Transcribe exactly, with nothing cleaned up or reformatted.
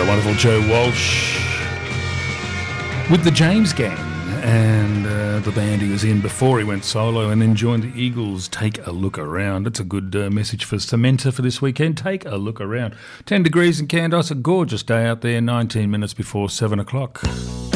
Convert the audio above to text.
the wonderful Joe Walsh with the James Gang and uh, the band he was in before he went solo and then joined the Eagles. Take a look around. It's a good uh, message for Samantha for this weekend. Take a look around. ten degrees in Candos, a gorgeous day out there, nineteen minutes before seven o'clock.